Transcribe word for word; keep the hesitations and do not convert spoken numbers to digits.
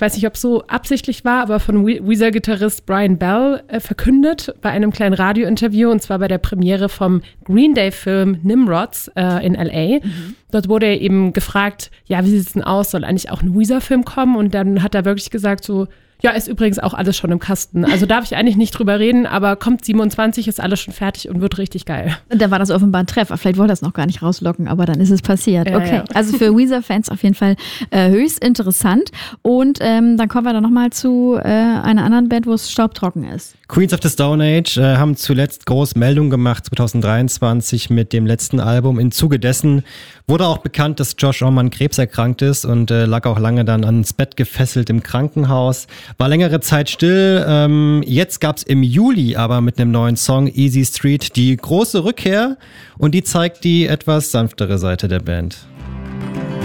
ich weiß nicht, ob es so absichtlich war, aber von Weezer-Gitarrist Brian Bell äh, verkündet bei einem kleinen Radiointerview, und zwar bei der Premiere vom Green Day-Film Nimrods äh, in L A. Mhm. Dort wurde er eben gefragt, ja, wie sieht es denn aus, soll eigentlich auch ein Weezer-Film kommen? Und dann hat er wirklich gesagt so, ja, ist übrigens auch alles schon im Kasten. Also darf ich eigentlich nicht drüber reden, aber kommt siebenundzwanzig, ist alles schon fertig und wird richtig geil. Und dann war das offenbar ein Treffer. Vielleicht wollte er es noch gar nicht rauslocken, aber dann ist es passiert. Ja, okay, ja. Also für Weezer-Fans auf jeden Fall äh, höchst interessant. Und ähm, dann kommen wir dann nochmal zu äh, einer anderen Band, wo es staubtrocken ist. Queens of the Stone Age äh, haben zuletzt groß Meldung gemacht, zwanzig dreiundzwanzig mit dem letzten Album. Im Zuge dessen wurde auch bekannt, dass Josh Homme an Krebs erkrankt ist und äh, lag auch lange dann ans Bett gefesselt im Krankenhaus. War längere Zeit still. Ähm, jetzt gab's im Juli aber mit einem neuen Song, Easy Street, die große Rückkehr, und die zeigt die etwas sanftere Seite der Band.